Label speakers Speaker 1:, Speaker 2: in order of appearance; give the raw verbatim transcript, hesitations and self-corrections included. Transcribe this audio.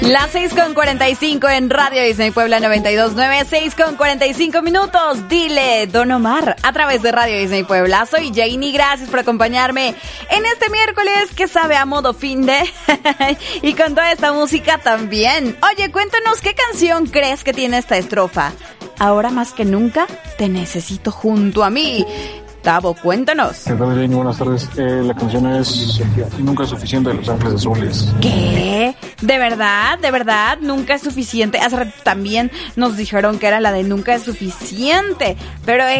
Speaker 1: Las seis con cuarenta y cinco en Radio Disney Puebla noventa y dos punto nueve, seis con cuarenta y cinco minutos. Dile, Don Omar, a través de Radio Disney Puebla. Soy Janie, gracias por acompañarme en este miércoles que sabe a modo fin de y con toda esta música también. Oye, cuéntanos, ¿qué canción crees que tiene esta estrofa? Ahora más que nunca, te necesito junto a mí. Tavo, cuéntanos.
Speaker 2: ¿Qué tal, Janie? Buenas tardes. Eh, la canción es Nunca es suficiente de Los Ángeles Azules.
Speaker 1: ¿Qué? ¿De verdad? ¿De verdad? Nunca es suficiente. Hace rato también nos dijeron que era la de Nunca es suficiente. Pero